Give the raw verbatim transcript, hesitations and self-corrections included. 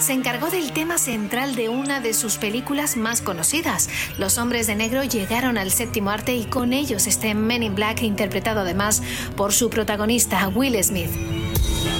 se encargó del tema central de una de sus películas más conocidas. Los hombres de negro llegaron al séptimo arte y con ellos este Men in Black, interpretado además por su protagonista, Will Smith.